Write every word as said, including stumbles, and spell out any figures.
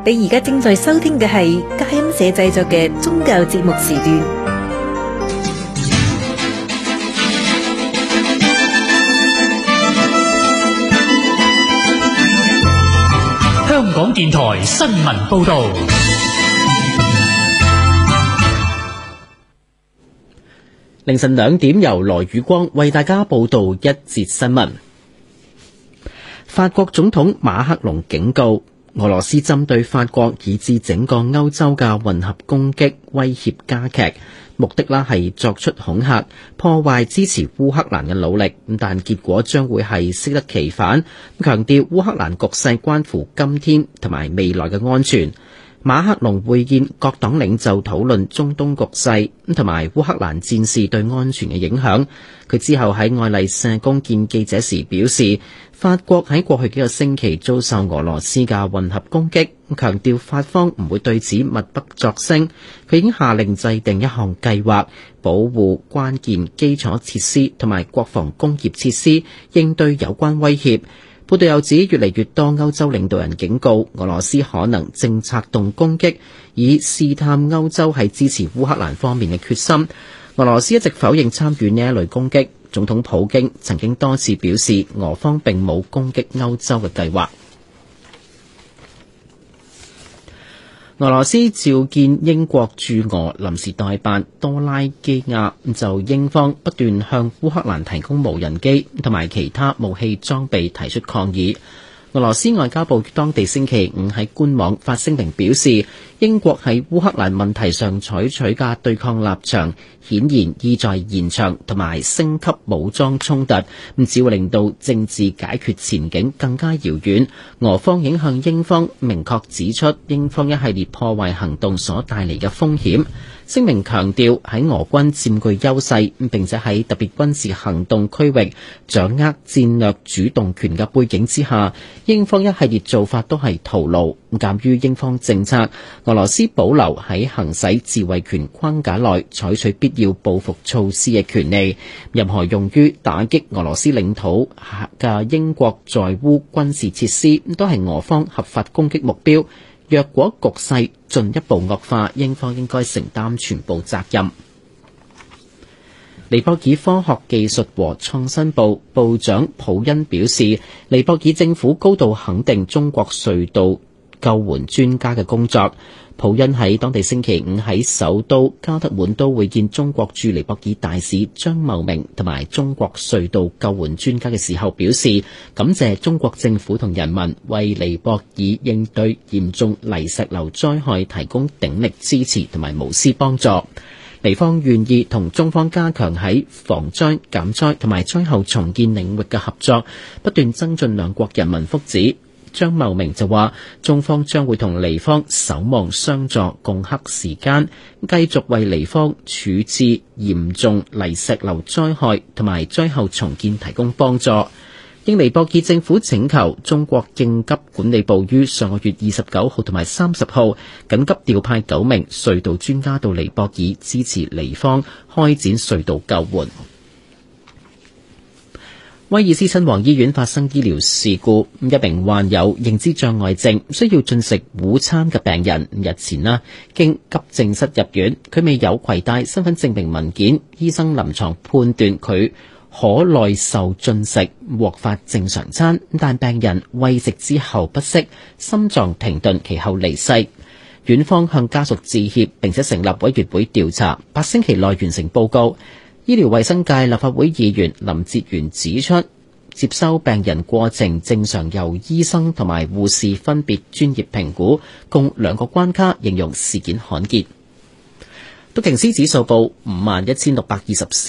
你而家正在收聽嘅係佳音社製作嘅宗教節目時段。 香港電台新聞報道。 凌晨兩點，由羅宇光為大家報道一節新聞。法國總統馬克龍警告，俄羅斯針對法國以至整個歐洲嘅混合攻擊威脅加劇，目的啦係作出恐嚇，破壞支持烏克蘭嘅努力，但結果將會係適得其反。強調烏克蘭局勢關乎今天同埋未來嘅安全。馬克龍會見各黨領袖討論中東局勢同埋烏克蘭戰事對安全嘅影響。佢之後喺愛麗舍宮見記者時表示，法國喺過去幾個星期遭受俄羅斯嘅混合攻擊，強調法方唔會對此默不作聲。佢已經下令制定一項計劃，保護關鍵基礎設施同埋國防工業設施，應對有關威脅。報道又指，越嚟越多歐洲領導人警告俄羅斯可能正策動攻擊，以試探歐洲喺支持烏克蘭方面嘅決心。俄羅斯一直否認參與呢一類攻擊，總統普京曾經多次表示俄方並冇攻擊歐洲嘅計劃。俄羅斯召見英國駐俄臨時代辦多拉基亞，就英方不斷向烏克蘭提供無人機同埋其他武器裝備提出抗議。俄羅斯外交部當地星期五喺官網發聲明表示，英國喺烏克蘭問題上採取嘅對抗立場，顯然意在延長同埋升級武裝衝突，咁只會令到政治解決前景更加遙遠。俄方已經向英方明確指出英方一系列破壞行動所帶嚟嘅風險。聲明強調，喺俄軍佔據優勢並且喺特別軍事行動區域掌握戰略主動權嘅背景之下，英方一系列做法都係徒勞。鑑於英方政策，俄羅斯保留喺行使自衛權框架內採取必要報復措施嘅權利。任何用於打擊俄羅斯領土嘅英國在烏軍事設施都係俄方合法攻擊目標。若果局勢進一步惡化，英方應該承擔全部責任。尼泊爾科學技術和創新部部長普恩表示，尼泊爾政府高度肯定中國隧道救援專家嘅工作。普恩喺當地星期五喺首都加德滿都會見中國駐尼泊爾大使張茂明同埋中國隧道救援專家嘅時候表示，感謝中國政府同人民為尼泊爾應對嚴重泥石流災害提供鼎力支持同埋無私幫助。尼方願意同中方加強喺防災減災同埋災後重建領域嘅合作，不斷增進兩國人民福祉。張茂明就話，中方將會同尼方守望相助，共克時艱，繼續為尼方處置嚴重泥石流災害同埋災後重建提供幫助。應尼泊爾政府請求，中國應急管理部於上個月二十九號同埋三十號緊急調派九名隧道專家到尼泊爾支持尼方開展隧道救援。威爾斯親王醫院發生醫療事故，一名患有認知障礙症需要進食午餐嘅病人日前啦經急症室入院，佢未有攜帶身份證明文件，醫生臨床判斷佢可耐受進食，獲發正常餐，但病人餵食之後不適，心臟停頓，其後離世。院方向家屬致歉，並且成立委員會調查，八星期內完成報告。醫療衛生界立法會議員林哲元指出，接收病人過程正常由醫生同埋護士分別專業評估，共兩個關卡，形容事件罕見。道瓊斯指數報五萬一千六百二十四